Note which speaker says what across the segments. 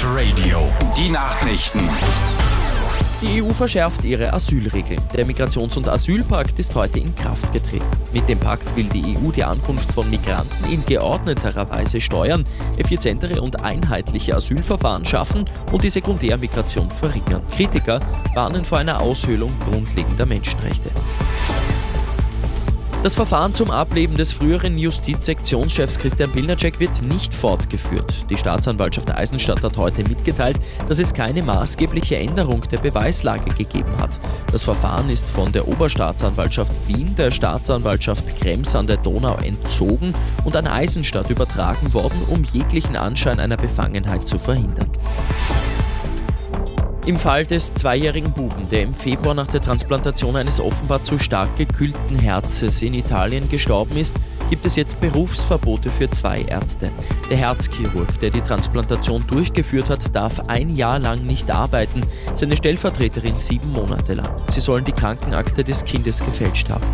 Speaker 1: Hit Radio. Die Nachrichten.
Speaker 2: Die EU verschärft ihre Asylregeln. Der Migrations- und Asylpakt ist heute in Kraft getreten. Mit dem Pakt will die EU die Ankunft von Migranten in geordneterer Weise steuern, effizientere und einheitliche Asylverfahren schaffen und die Sekundärmigration verringern. Kritiker warnen vor einer Aushöhlung grundlegender Menschenrechte. Das Verfahren zum Ableben des früheren Justizsektionschefs Christian Pilnacek wird nicht fortgeführt. Die Staatsanwaltschaft Eisenstadt hat heute mitgeteilt, dass es keine maßgebliche Änderung der Beweislage gegeben hat. Das Verfahren ist von der Oberstaatsanwaltschaft Wien der Staatsanwaltschaft Krems an der Donau entzogen und an Eisenstadt übertragen worden, um jeglichen Anschein einer Befangenheit zu verhindern. Im Fall des 2-jährigen Buben, der im Februar nach der Transplantation eines offenbar zu stark gekühlten Herzes in Italien gestorben ist, gibt es jetzt Berufsverbote für 2 Ärzte. Der Herzchirurg, der die Transplantation durchgeführt hat, darf 1 Jahr lang nicht arbeiten, seine Stellvertreterin 7 Monate lang. Sie sollen die Krankenakte des Kindes gefälscht haben.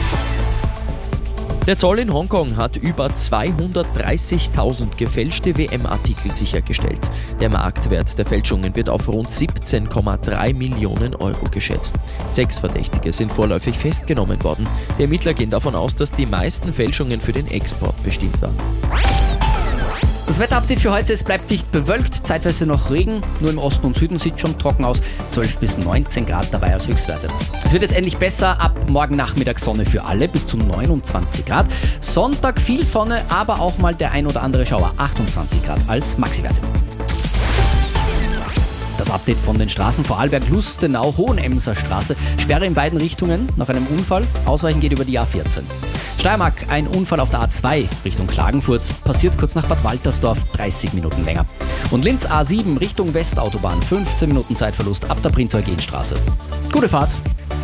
Speaker 2: Der Zoll in Hongkong hat über 230.000 gefälschte WM-Artikel sichergestellt. Der Marktwert der Fälschungen wird auf rund 17,3 Millionen Euro geschätzt. 6 Verdächtige sind vorläufig festgenommen worden. Die Ermittler gehen davon aus, dass die meisten Fälschungen für den Export bestimmt waren.
Speaker 3: Das Wetterupdate für heute, es bleibt dicht bewölkt, zeitweise noch Regen, nur im Osten und Süden sieht schon trocken aus, 12 bis 19 Grad dabei als Höchstwerte. Es wird jetzt endlich besser, ab morgen Nachmittag Sonne für alle, bis zu 29 Grad. Sonntag viel Sonne, aber auch mal der ein oder andere Schauer, 28 Grad als Maxiwerte. Das Update von den Straßen: Vorarlberg, Lustenau, Hohenemser Straße, Sperre in beiden Richtungen nach einem Unfall, Ausweichen geht über die A14. Steiermark, ein Unfall auf der A2 Richtung Klagenfurt, passiert kurz nach Bad Waltersdorf, 30 Minuten länger. Und Linz A7 Richtung Westautobahn, 15 Minuten Zeitverlust ab der Prinz-Eugen-Straße. Gute Fahrt!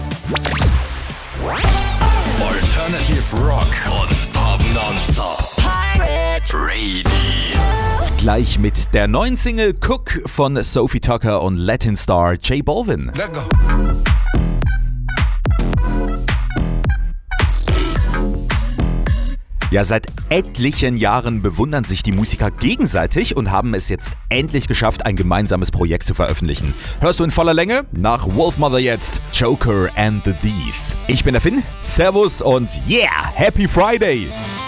Speaker 1: Alternative Rock und Pop nonstop. Pirate Radio.
Speaker 4: Gleich mit der neuen Single Cook von Sophie Tucker und Latin-Star J Balvin.
Speaker 1: Let go.
Speaker 4: Ja, seit etlichen Jahren bewundern sich die Musiker gegenseitig und haben es jetzt endlich geschafft, ein gemeinsames Projekt zu veröffentlichen. Hörst du in voller Länge? Nach Wolfmother jetzt Joker and the Thief. Ich bin der Finn, Servus und yeah, Happy Friday!